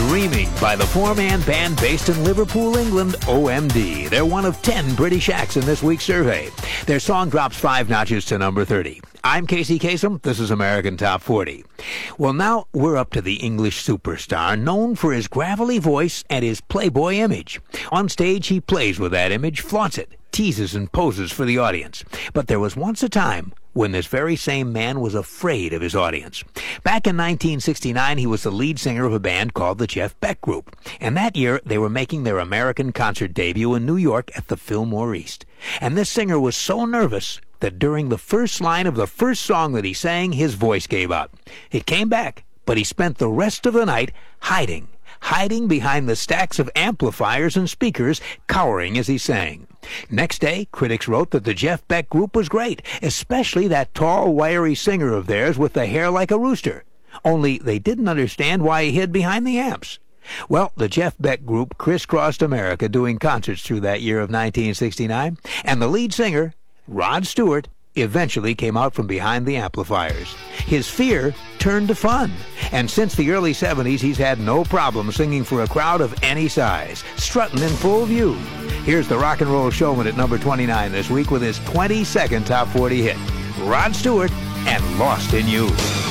Dreaming by the four-man band based in Liverpool, England, OMD. They're one of 10 British acts in this week's survey. Their song drops 5 notches to number 30. I'm Casey Kasem. This is American Top 40. Well, now we're up to the English superstar, known for his gravelly voice and his playboy image. On stage, he plays with that image, flaunts it, teases and poses for the audience. But there was once a time when this very same man was afraid of his audience. Back in 1969, he was the lead singer of a band called the Jeff Beck Group. And that year, they were making their American concert debut in New York at the Fillmore East. And this singer was so nervous that during the first line of the first song that he sang, his voice gave out. It came back, but he spent the rest of the night hiding behind the stacks of amplifiers and speakers, cowering as he sang. Next day, critics wrote that the Jeff Beck Group was great, especially that tall, wiry singer of theirs with the hair like a rooster. Only they didn't understand why he hid behind the amps. Well, the Jeff Beck Group crisscrossed America doing concerts through that year of 1969, and the lead singer, Rod Stewart, eventually came out from behind the amplifiers. His fear turned to fun, and since the early 70s, he's had no problem singing for a crowd of any size, strutting in full view. Here's the rock and roll showman at number 29 this week with his 22nd Top 40 hit, Rod Stewart and Lost in You.